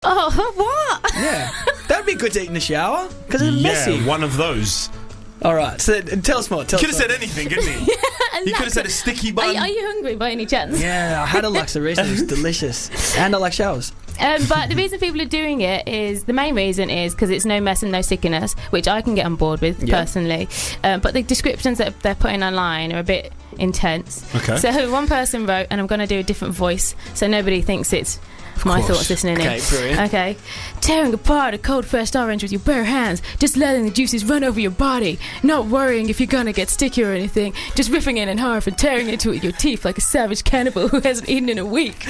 Oh, what? Yeah. That'd be good to eat in the shower, because it's messy. Yeah, one of those. All right, so tell us more. He could have said anything, couldn't he? He could have said a sticky bun. Are you hungry by any chance? Yeah, I had a Luxor recently. It was delicious. And I like showers. But the reason people are doing it is, the main reason is because it's no mess and no sickiness, which I can get on board with personally. But the descriptions that they're putting online are a bit intense. Okay. So one person wrote, and I'm going to do a different voice so nobody thinks it's my thoughts listening in. Okay, brilliant. Okay. Tearing apart a cold, fresh orange with your bare hands, just letting the juices run over your body, not worrying if you're going to get sticky or anything, just ripping it in half and tearing into it with your teeth like a savage cannibal who hasn't eaten in a week.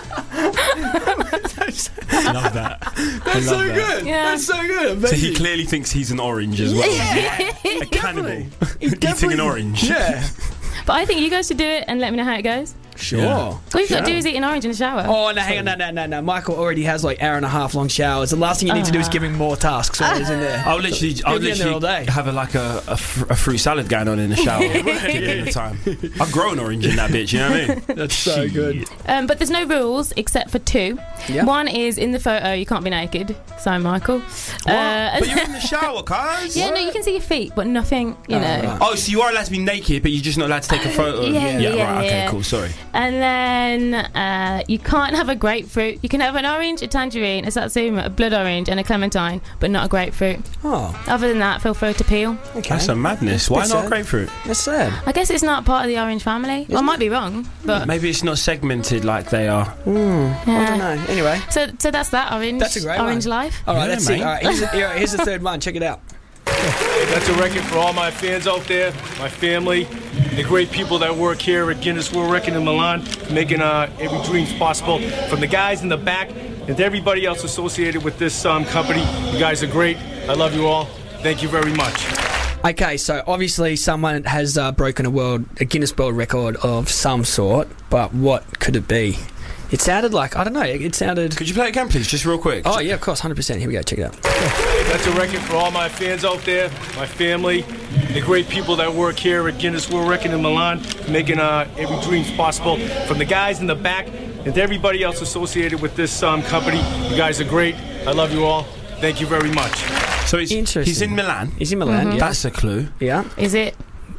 I love that. That's so good. Yeah. That's so good. So he clearly thinks he's an orange as well. A cannibal eating an orange. Yeah. But I think you guys should do it and let me know how it goes. Sure. Yeah. All you've got to do is eat an orange in the shower. Oh, no, hang on, no. Michael already has like hour and a half long showers. The last thing you need to do is give him more tasks while he's in there. I'll literally all day. have a fruit salad going on in the shower. Give it the time. I've grown orange in that bitch, you know what I mean? That's so good. But there's no rules except for two. Yeah. One is in the photo you can't be naked. Sorry, Michael. But you're in the shower, cuz. Yeah, no, you can see your feet, but nothing, you know. right. Oh, so you are allowed to be naked, but you're just not allowed to take a photo. Yeah, Right. Okay, yeah. cool. Sorry. And then you can't have a grapefruit. You can have an orange, a tangerine, a satsuma, a blood orange, and a clementine, but not a grapefruit. Oh, Other than that, feel free to peel. okay. That's a madness. Why Bit not sad. grapefruit? That's sad. I guess it's not part of the orange family. Well, I might be wrong, but Maybe it's not segmented like they are. I don't know. Anyway. So that's that orange. That's a great orange one. life. All right, Yeah, let's see. mate. All right, here's the third one. Check it out. That's a record for all my fans out there, my family, the great people that work here at Guinness World Record in Milan, making every dream possible. From the guys in the back and to everybody else associated with this company, you guys are great. I love you all. Thank you very much. Okay, so obviously someone has broken a Guinness World Record of some sort, but what could it be? It sounded like, I don't know, it sounded... Could you play it again, please? Just real quick. Oh, yeah, of course, 100%. Here we go, check it out. That's a record for all my fans out there, my family, the great people that work here at Guinness World Record in Milan, making every dream possible. From the guys in the back and to everybody else associated with this company, you guys are great. I love you all. Thank you very much. So Interesting. he's in Milan. He's in Milan, yeah. That's a clue. Yeah. Is it?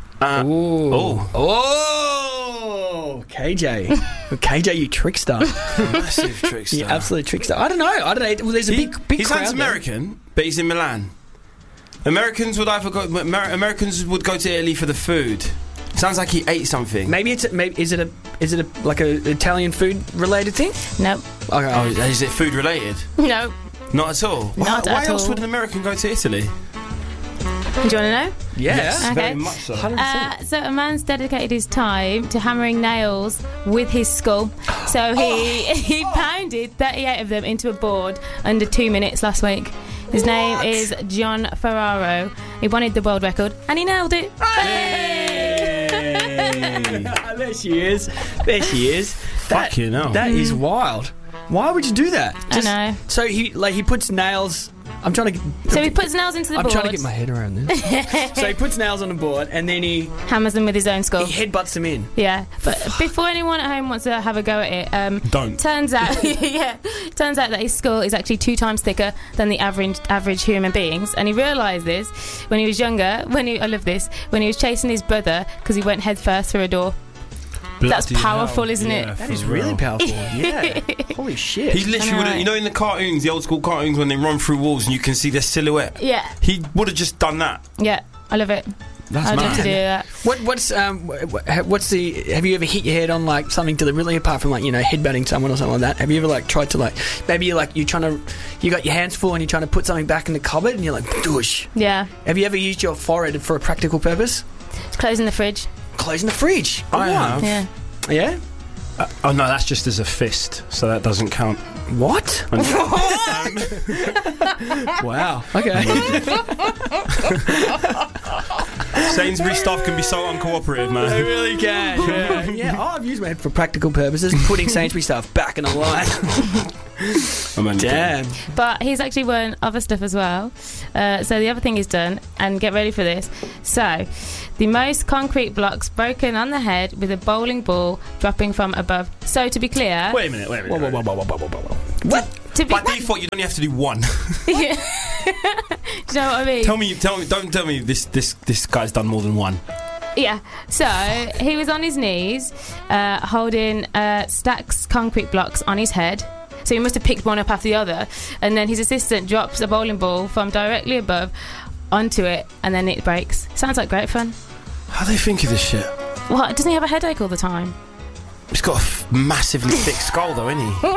Oh, KJ. KJ, you trickster. Massive trickster. You absolute trickster. I don't know. Well, there's a big He crowd sounds there. American, but he's in Milan. Americans would Americans would go to Italy for the food. Sounds like he ate something. Maybe is it a like a Italian food related thing? No. Okay. Oh, is it food related? No. Not at all. Not why at else all. would an American go to Italy? Do you want to know? Yeah. Okay. Very much so. 100%. So a man's dedicated his time to hammering nails with his skull. So he pounded 38 of them into a board under 2 minutes last week. His name is John Ferraro. He wanted the world record and he nailed it. There she is. There she is. Fucking hell. That is wild. Why would you do that? I know. So he puts nails. I'm trying to. So he puts nails into the I'm board, trying to get my head around this. So he puts nails on the board and then he hammers them with his own skull. headbutts them in. Yeah, but before anyone at home wants to have a go at it, Don't. Turns out that his skull is actually 2 times thicker than the average human being's, and he realised this when he was younger. I love this, when he was chasing his brother because he went head first through a door. That's Bloody powerful, hell. isn't it? Yeah, That for is real. really powerful. Yeah. Holy shit. He literally I know, would have, right? you know, in the cartoons, the old school cartoons, when they run through walls and you can see their silhouette. Yeah, He would have just done that. yeah, I love it. That's I'd love to mad. do that. What's the? Have you ever hit your head on like something deliberately apart from like headbutting someone or something like that? Have you ever like tried to maybe you got your hands full and you're trying to put something back in the cupboard and you're like doosh. Yeah, Have you ever used your forehead for a practical purpose? it's closing the fridge. Closing the fridge. I have. Yeah. Yeah. Oh no, that's just as a fist, so that doesn't count. What? Wow. Okay. Sainsbury's stuff can be so uncooperative, They man. really can. Yeah. Oh, I've used my head for practical purposes, putting Sainsbury stuff back in the line. I'm only Damn. But he's actually won other stuff as well. So the other thing he's done, and get ready for this. So, the most concrete blocks broken on the head with a bowling ball dropping from above. So to be clear, Wait a minute. Whoa. What? By default, you'd only have to do one. Do you know what I mean? Don't tell me this guy's done more than one. Yeah. So he was on his knees, holding stacks concrete blocks on his head. So he must have picked one up after the other, and then his assistant drops a bowling ball from directly above onto it, and then it breaks. Sounds like great fun. How do they think of this shit? What? Doesn't he have a headache all the time? He's got a massively thick skull, though, isn't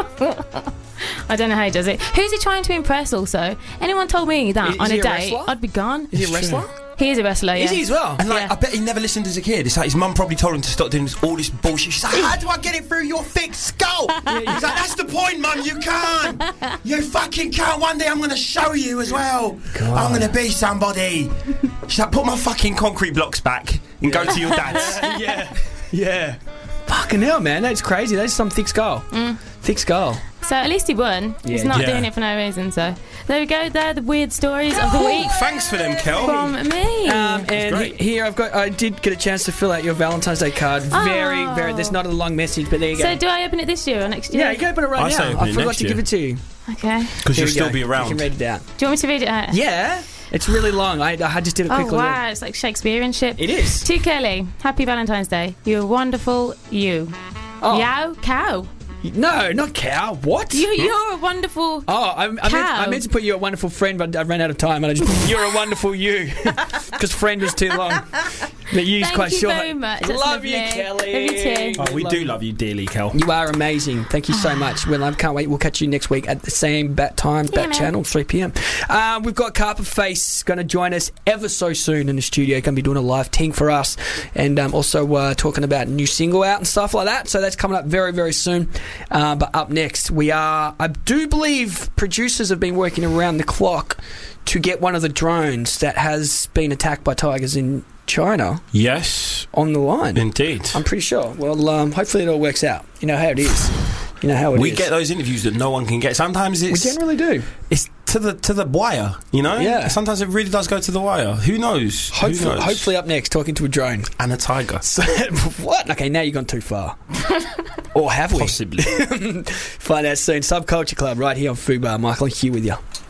he? I don't know how he does it. Who's he trying to impress? Also, anyone told me that Is on he a a date, wrestler? I'd be gone. Is he a wrestler? He is a wrestler. Yeah. Is he as well? And Yeah. I bet he never listened as a kid. It's like his mum probably told him to stop doing all this bullshit. She's like, how do I get it through your thick skull? He's like, that's the point, mum, you can't. You fucking can't. One day I'm going to show you as well. I'm going to be somebody. She's like, put my fucking concrete blocks back and go to your dad's. Yeah. Fucking hell, man. That's crazy. That's some thick skull. Thick skull. So at least he won. He's Yeah. not Yeah. doing it for no reason. So there we go. They're the weird stories of the week Thanks for them, Kel. from me. And great. here I did get a chance to fill out your Valentine's Day card. Very, Oh. very. There's not a long message, but there you go. So do I open it this year or next year? Yeah, you can open it right I say now. open I it forgot next to give year. it to you. Okay. Because Here you'll we go. still be You around. can read it out. Do you want me to read it out? Yeah, it's really long. I just did a quick Oh look. wow, it's like Shakespearean shit. It is. To Kelly, happy Valentine's Day. You're a wonderful you. Oh. Yow cow. No, not cow. What? You're a wonderful. Oh, I meant to put you a wonderful friend, but I ran out of time, and I just put, you're a wonderful you, because friend was too long. The you's Thank quite you short. very much. That's Love you, lovely. Kelly. Love you too. Oh, we do love you dearly, Kel. You are amazing. Thank you so much. Well, I can't wait. We'll catch you next week at the same bat time, bat man. channel, 3 p.m. We've got Carpet Face going to join us ever so soon in the studio. Going to be doing a live ting for us, and also talking about new single out and stuff like that. So that's coming up very, very soon. But up next, I do believe producers have been working around the clock to get one of the drones that has been attacked by tigers in China Yes, on the line. indeed. I'm pretty sure. Well, hopefully it all works out. You know how it is. You know how it is. We get those interviews that no one can get. Sometimes We it's generally do. it's to the wire, you know? Yeah. Sometimes it really does go to the wire. Who knows? Who knows? Hopefully up next, talking to a drone. And a tiger. So, what? Okay, now you've gone too far. Or have we? Possibly. Find out soon. Subculture Club right here on Fubar. Michael and Hugh with you.